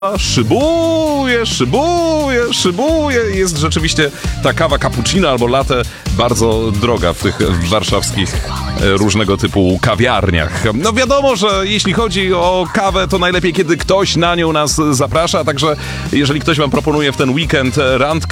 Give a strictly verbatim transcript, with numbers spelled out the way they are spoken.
Szybuje, szybuje, szybuje. Jest rzeczywiście ta kawa cappuccino albo latte bardzo droga w tych warszawskich e, różnego typu kawiarniach. No wiadomo, że jeśli chodzi o kawę, to najlepiej, kiedy ktoś na nią nas zaprasza, także jeżeli ktoś wam proponuje w ten weekend randkę,